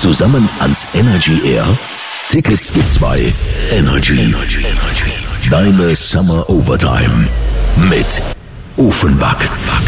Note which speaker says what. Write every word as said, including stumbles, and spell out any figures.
Speaker 1: Zusammen ans Energy Air. Tickets gibt's bei Energy. Deine Summer Overtime mit Ofenbach.